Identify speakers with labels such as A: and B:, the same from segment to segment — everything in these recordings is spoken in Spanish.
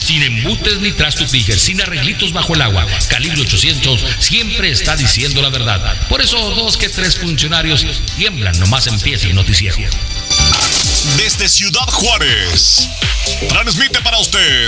A: sin embustes ni trastos Tiger, sin arreglitos bajo el agua. Calibre 800 siempre está diciendo la verdad. Por eso 2 que 3 funcionarios tiemblan nomás empieza el noticiero.
B: Desde Ciudad Juárez, transmite para usted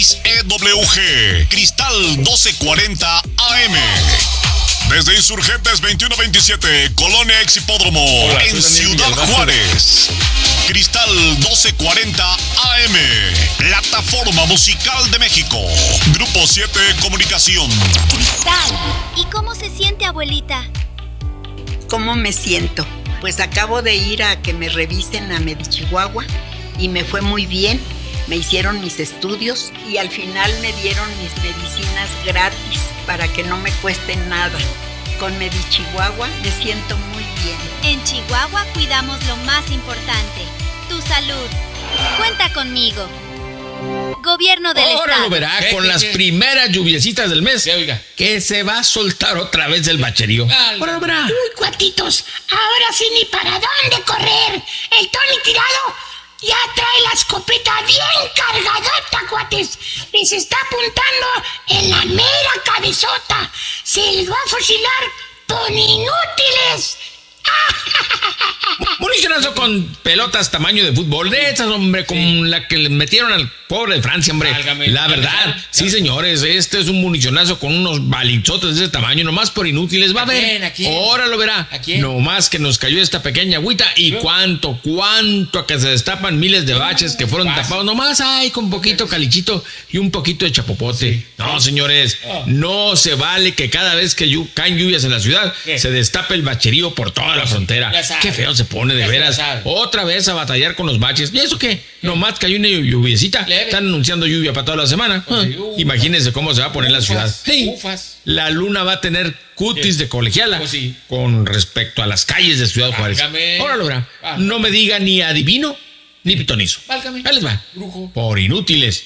B: XEWG Cristal 1240 AM. Desde Insurgentes 2127, Colonia Ex Hipódromo, en Ciudad Juárez. Cristal 1240 AM, Plataforma Musical de México. Grupo 7 Comunicación.
C: Cristal, ¿y cómo se siente, abuelita?
D: ¿Cómo me siento? Pues acabo de ir a que me revisen a Medichihuahua y me fue muy bien. Me hicieron mis estudios y al final me dieron mis medicinas gratis para que no me cueste nada. Con Medichihuahua me siento muy bien.
C: En Chihuahua cuidamos lo más importante, tu salud. Cuenta conmigo. Gobierno del Estado.
A: Ahora lo verá con las primeras lluviecitas del mes. Que se va a soltar otra vez el bacherío. Ahora lo verá.
E: Uy, cuatitos, ahora sí ni para dónde correr. El Tony tirado ya trae la escopeta bien cargadota, cuates. Les está apuntando en la mera cabezota. Se les va a fusilar con inútiles.
A: Municionazo con pelotas tamaño de fútbol. De esas, hombre, como la que le metieron al pobre de Francia, hombre. La verdad, sí, señores, este es un municionazo con unos balizotes de ese tamaño, nomás por inútiles. Va a ver. Ahora lo verá. Nomás que nos cayó esta pequeña agüita. Y cuánto a que se destapan miles de baches que fueron tapados. Nomás hay con poquito calichito y un poquito de chapopote. No, señores, no se vale que cada vez que caen lluvias en la ciudad se destape el bacherío por toda la frontera. Qué feo se pone, de veras. Otra vez a batallar con los baches. ¿Y eso qué? Nomás cayó una lluviecita. Están anunciando lluvia para toda la semana. Imagínense cómo se va a poner la ciudad. La luna va a tener cutis de colegiala con respecto a las calles de Ciudad Juárez. Ahora lo verá. No me diga ni adivino ni pitonizo. Ahí les va. Por inútiles.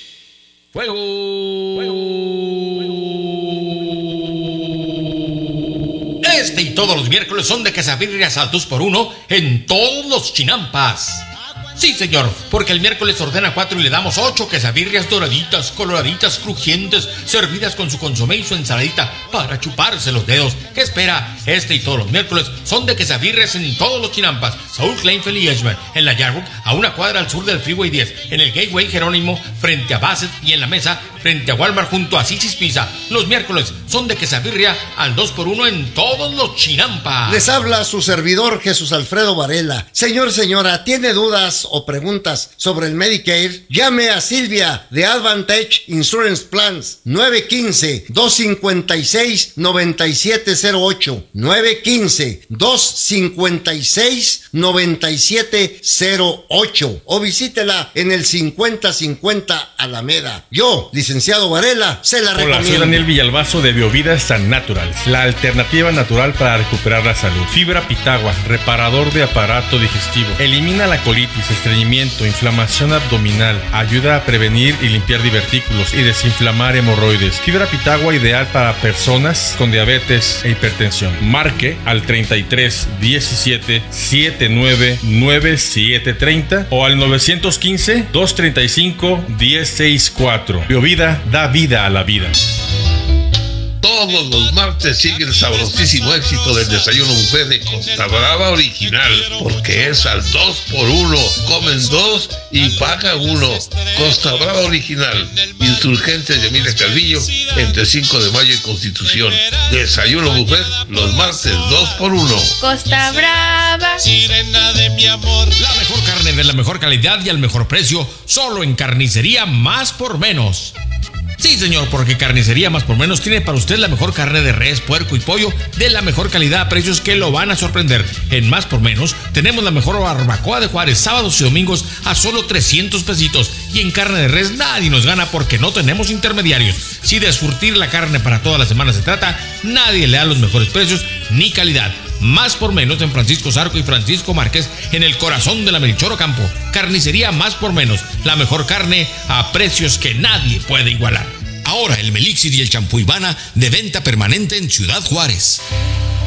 A: Este y todos los miércoles son de quesabirrias al 2x1 en todos los chinampas. Sí, señor, porque el miércoles ordena 4 y le damos 8 quesabirrias doraditas, coloraditas, crujientes, servidas con su consomé y su ensaladita para chuparse los dedos. ¿Qué espera? Este y todos los miércoles son de quesabirrias en todos los chinampas. Saúl Kleinfeld y Edgemere, en la Yarwood, a una cuadra al sur del Freeway 10, en el Gateway Jerónimo, frente a Bassett, y en la Mesa, frente a Walmart, junto a Sissy's Pizza. Los miércoles son de quesabirria al 2x1 en todos los chinampas.
F: Les habla su servidor Jesús Alfredo Varela. Señor, señora, ¿tiene dudas o preguntas sobre el Medicare? Llame a Silvia de Advantage Insurance Plans 915-256-9708 915-256-9708 o visítela en el 5050 Alameda. Yo, licenciado Varela, se la recomiendo.
G: Hola, soy Daniel Villalbazo de Biovida San Natural, la alternativa natural para recuperar la salud. Fibra Pitagua, reparador de aparato digestivo, elimina la colitis, estreñimiento, inflamación abdominal, ayuda a prevenir y limpiar divertículos y desinflamar hemorroides. Fibra Pitagua ideal para personas con diabetes e hipertensión. Marque al 33 17 79 9730 o al 915 235 1064. Biovida da vida a la vida.
H: Todos los martes sigue el sabrosísimo éxito del desayuno buffet de Costa Brava Original, porque es al 2x1, comen 2 y pagan 1. Costa Brava Original, Insurgentes de Emilia Calvillo, entre 5 de mayo y Constitución. Desayuno buffet los martes 2x1.
I: Costa Brava,
A: sirena de mi amor. La mejor carne de la mejor calidad y al mejor precio, solo en Carnicería Más por Menos. Sí, señor, porque Carnicería Más por Menos tiene para usted la mejor carne de res, puerco y pollo de la mejor calidad a precios que lo van a sorprender. En Más por Menos tenemos la mejor barbacoa de Juárez, sábados y domingos a solo 300 pesitos. Y en carne de res nadie nos gana porque no tenemos intermediarios. Si de surtir la carne para toda la semana se trata, nadie le da los mejores precios ni calidad. Más por Menos en Francisco Zarco y Francisco Márquez, en el corazón de la Melchor Ocampo. Carnicería Más por Menos, la mejor carne a precios que nadie puede igualar. Ahora el Melixir y el champú Ivana de venta permanente en Ciudad Juárez.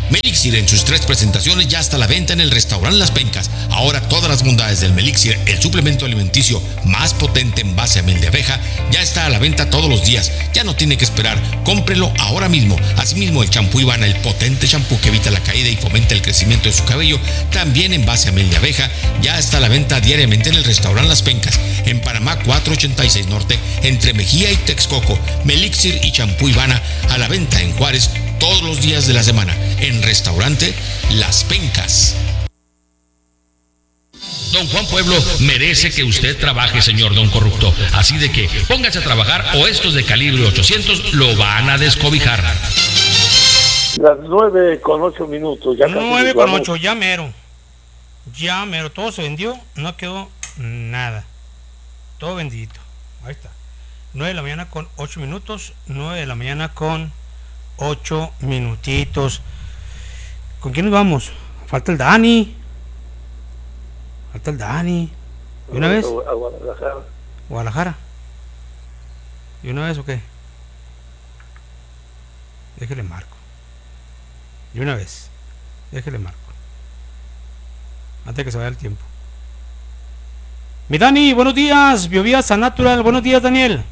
A: Melixir en sus 3 presentaciones ya está a la venta en el restaurante Las Pencas. Ahora todas las bondades del Melixir, el suplemento alimenticio más potente en base a miel de abeja, ya está a la venta todos los días. Ya no tiene que esperar, cómprelo ahora mismo. Asimismo, el champú Ivana, el potente champú que evita la caída y fomenta el crecimiento de su cabello, también en base a miel de abeja, ya está a la venta diariamente en el restaurante Las Pencas, en Panamá 486 Norte, entre Mejía y Texcoco. Melixir y champú Ivana a la venta en Juárez todos los días de la semana, en restaurante Las Pencas. Don Juan Pueblo merece que usted trabaje, señor don corrupto. Así de que póngase a trabajar o estos de calibre 800 lo van a descobijar.
I: Las 9:08. Ya
J: 9:08, ya mero. Ya mero, todo se vendió, no quedó nada. Todo vendidito. Ahí está. 9:08. 9:08. ¿Con quién nos vamos? Falta el Dani. ¿Y una vez?
I: A
J: Guadalajara. ¿Y una vez o qué? Déjele marco. ¿Y una vez? Déjele marco. Antes de que se vaya el tiempo. Mi Dani, buenos días. Biovías San Natural. Buenos días, Daniel.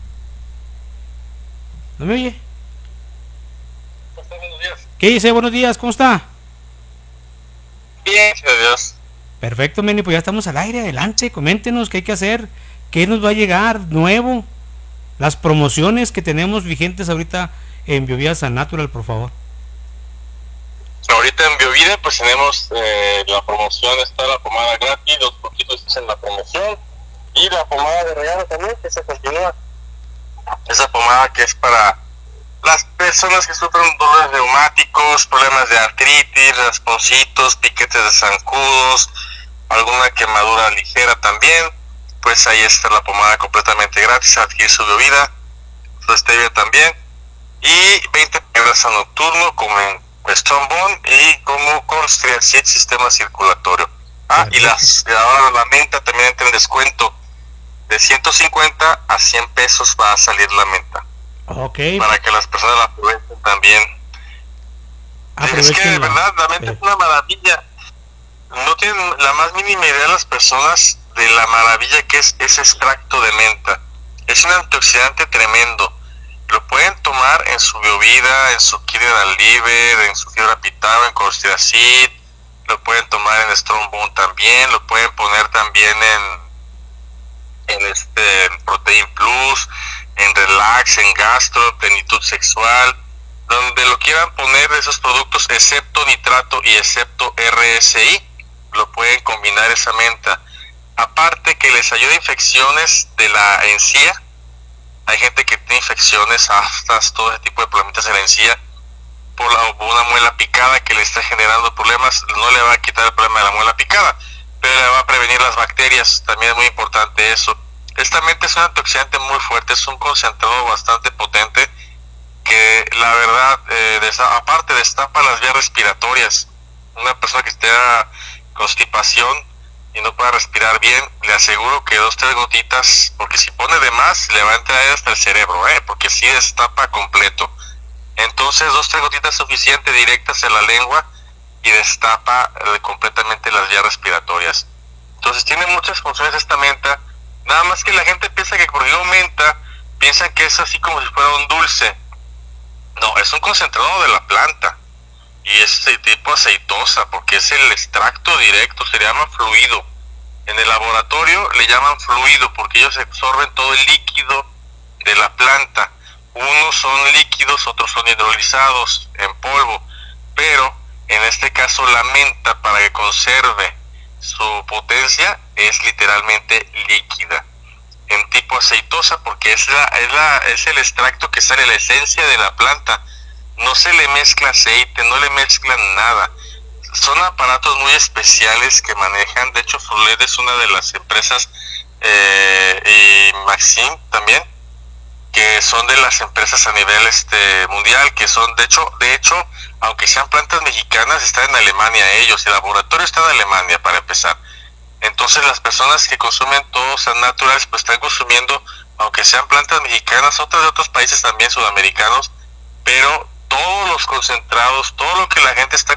J: ¿No me oye?
K: Buenos días.
J: ¿Qué dice? Buenos días, ¿cómo está?
K: Bien, gracias.
J: Perfecto, Meni, pues ya estamos al aire. Adelante, coméntenos qué hay que hacer, qué nos va a llegar nuevo, las promociones que tenemos vigentes ahorita en Biovida San Natural, por favor.
K: Ahorita en Biovida pues tenemos la promoción, está la pomada gratis, 2 poquitos en la promoción, y la pomada de regalo también, que se continúa. Esa pomada que es para las personas que sufren dolores reumáticos, problemas de artritis, rasponcitos, piquetes de zancudos, alguna quemadura ligera también, pues ahí está la pomada completamente gratis, adquirir su bebida, su stevia también, y 20 grasa nocturno como en Stone Bond y como Corstriacid sistema circulatorio. Y ahora la menta también entra en descuento, de 150 a 100 pesos va a salir la menta.
J: Okay.
K: Para que las personas la aprovechen también. Es que de verdad la menta es una maravilla. No tienen la más mínima idea las personas de la maravilla que es ese extracto de menta. Es un antioxidante tremendo. Lo pueden tomar en su biovida, en su Kidney Liver, en su fibra pitava, en Corstriacid. Lo pueden tomar en Strong Bone también. Lo pueden poner también en Protein Plus, en Relax, en Gastro, Plenitud Sexual, donde lo quieran poner de esos productos, excepto nitrato y excepto RSI, lo pueden combinar esa menta. Aparte que les ayuda a infecciones de la encía. Hay gente que tiene infecciones, aftas, todo ese tipo de problemitas en la encía, por una muela picada que le está generando problemas. No le va a quitar el problema de la muela picada, pero le va a prevenir las bacterias. También es muy importante eso. Esta menta es un antioxidante muy fuerte, es un concentrado bastante potente que la verdad, aparte destapa las vías respiratorias. Una persona que esté a constipación y no pueda respirar bien, le aseguro que 2-3 gotitas, porque si pone de más le va a entrar hasta el cerebro, porque sí destapa completo. Entonces 2-3 gotitas suficiente directas en la lengua y destapa completamente las vías respiratorias. Entonces tiene muchas funciones esta menta. Nada más que la gente piensa que porque aumenta, piensan que es así como si fuera un dulce. No, es un concentrado de la planta. Y es de tipo aceitosa, porque es el extracto directo, se llama fluido. En el laboratorio le llaman fluido, porque ellos absorben todo el líquido de la planta. Unos son líquidos, otros son hidrolizados en polvo. Pero, en este caso, la menta, para que conserve su potencia, es literalmente líquida, en tipo aceitosa, porque es el extracto que sale, la esencia de la planta. No se le mezcla aceite, no le mezclan nada. Son aparatos muy especiales que manejan. De hecho, Frulet es una de las empresas, y Maxim también, que son de las empresas a nivel mundial, que son de hecho, aunque sean plantas mexicanas, están en Alemania ellos, el laboratorio está en Alemania para empezar. Entonces las personas que consumen todos San Naturales pues están consumiendo, aunque sean plantas mexicanas, otras de otros países también sudamericanos, pero todos los concentrados, todo lo que la gente está